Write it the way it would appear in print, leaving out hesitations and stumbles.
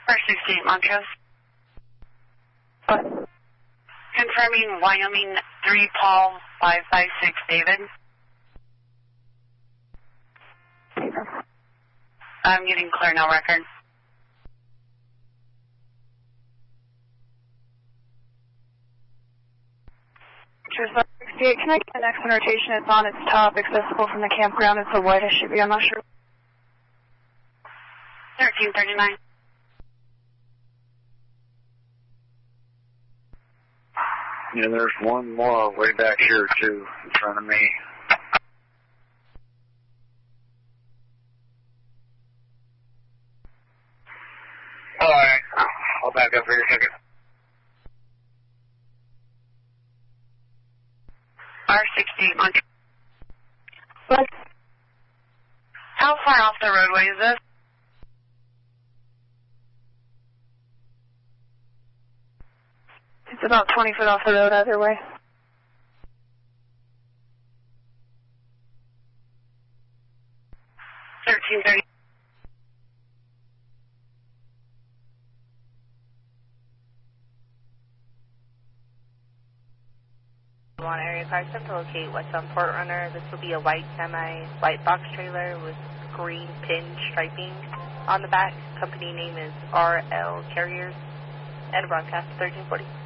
R68 Montrose. What? Confirming Wyoming 3 Paul 556 David. I'm getting clear, no record. Montrose 68, can I get the next one rotation? It's on its top, accessible from the campground. It's a white SUV, I'm not sure. 1339. Yeah, there's one more way back here, too, in front of me. All right. I'll back up here a second. R68 Montrose. What? How far off the roadway is this? It's about 20 foot off the road either way. $13.30. On area car 7 to locate west on Port Runner. This will be a white semi, white box trailer with green pin striping on the back. Company name is RL Carriers and broadcast 1340.